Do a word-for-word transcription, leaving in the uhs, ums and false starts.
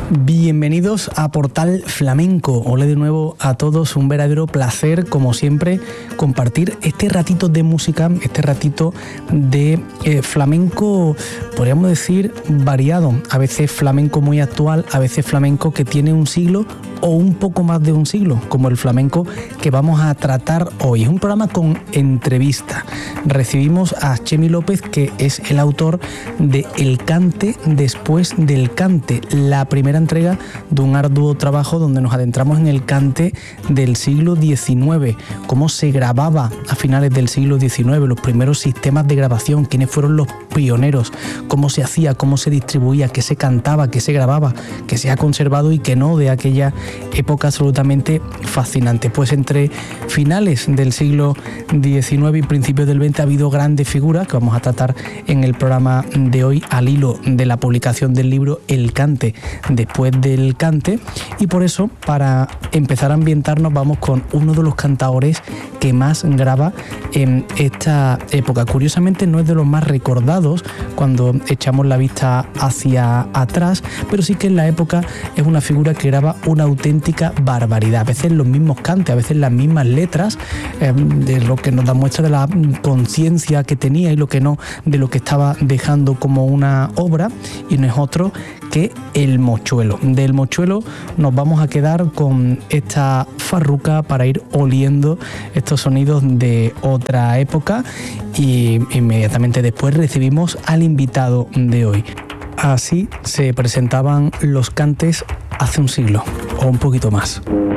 Bienvenidos a Portal Flamenco. Hola de nuevo a todos, un verdadero placer, como siempre, compartir este ratito de música, este ratito de eh, flamenco, podríamos decir, variado. A veces flamenco muy actual, a veces flamenco que tiene un siglo o un poco más de un siglo, como el flamenco que vamos a tratar hoy. Es un programa con entrevista. Recibimos a Chemi López, que es el autor de El cante después del cante, la primera entrega de un arduo trabajo donde nos adentramos en el cante del siglo diecinueve, cómo se grababa a finales del siglo diecinueve, los primeros sistemas de grabación, quiénes fueron los pioneros, cómo se hacía, cómo se distribuía, qué se cantaba, qué se grababa, qué se ha conservado y qué no de aquella época absolutamente fascinante. Pues entre finales del siglo diecinueve y principios del veinte ha habido grandes figuras que vamos a tratar en el programa de hoy al hilo de la publicación del libro El cante después del cante, y por eso, para empezar a ambientarnos, vamos con uno de los cantaores que más graba en esta época. Curiosamente no es de los más recordados cuando echamos la vista hacia atrás, pero sí que en la época es una figura que graba una auténtica barbaridad. A veces los mismos cantes, a veces las mismas letras, eh, de lo que nos da muestra de la conciencia que tenía y lo que no, de lo que estaba dejando como una obra, y no es otro que El Mochuelo. Del Mochuelo nos vamos a quedar con esta farruca para ir oliendo estos sonidos de otra época, y inmediatamente después recibimos al invitado de hoy. Así se presentaban los cantes hace un siglo o un poquito más.